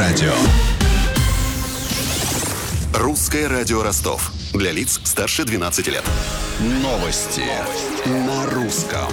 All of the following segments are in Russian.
радио. Русское радио Ростов. Для лиц старше 12 лет. Новости на русском.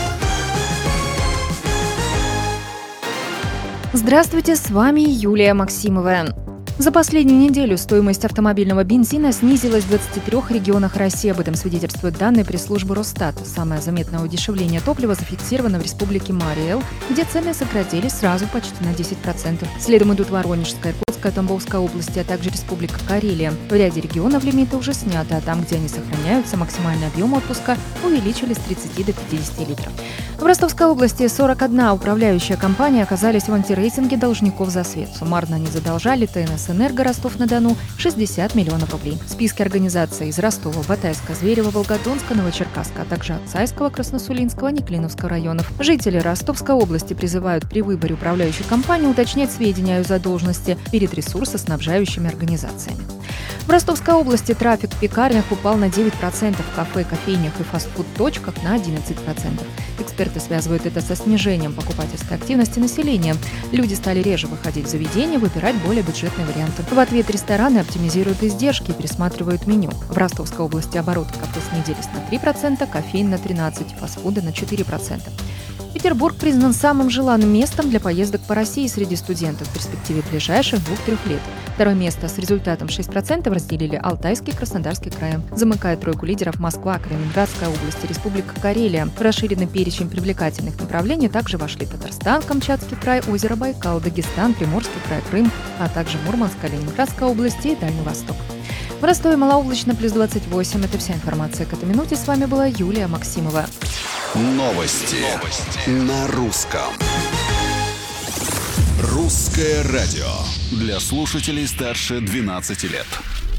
Здравствуйте, с вами Юлия Максимова. За последнюю неделю стоимость автомобильного бензина снизилась в 23 регионах России. Об этом свидетельствуют данные пресс-службы Росстата. Самое заметное удешевление топлива зафиксировано в республике Марий-Эл, где цены сократились сразу почти на 10%. Следом идут Воронежская, Иркутская, Тамбовская области, а также Республика Карелия. В ряде регионов лимиты уже сняты, а там, где они сохраняются, максимальный объем отпуска увеличили с 30 до 50 литров. В Ростовской области 41 управляющая компания оказались в антирейтинге должников за свет. Суммарно они задолжали ТНС «Энерго» Ростов-на-Дону 60 миллионов рублей. В списке организаций из Ростова, Батайска, Зверева, Волгодонска, Новочеркасска, а также Акцайского, Красносулинского, Неклиновского районов. Жители Ростовской области призывают при выборе управляющей компании уточнять сведения о ее задолженности перед ресурсоснабжающими организациями. В Ростовской области трафик в пекарнях упал на 9%, в кафе, кофейнях и фастфуд-точках на 11%. Эксперты связывают это со снижением покупательской активности населения. Люди стали реже выходить в заведения, выбирать более бюджетные варианты. В ответ рестораны оптимизируют издержки и пересматривают меню. В Ростовской области обороты кафе снизились на 3%, кофеин на 13%, фастфуда на 4%. Петербург признан самым желанным местом для поездок по России среди студентов в перспективе ближайших 2-3 лет. Второе место с результатом 6% разделили Алтайский и Краснодарский край. Замыкает тройку лидеров Москва, Калининградская область и Республика Карелия. В расширенный перечень привлекательных направлений также вошли Татарстан, Камчатский край, озеро Байкал, Дагестан, Приморский край, Крым, а также Мурманская, Ленинградская области и Дальний Восток. В Ростове малооблачно, плюс 28. Это вся информация к этой минуте. С вами была Юлия Максимова. Новости на русском. Русское радио. Для слушателей старше 12 лет.